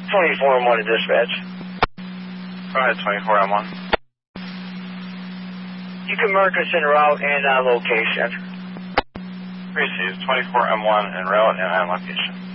24M1 to dispatch. Go ahead, 24M1. You can mark us en route and on location. Received, 24M1 en route and on location.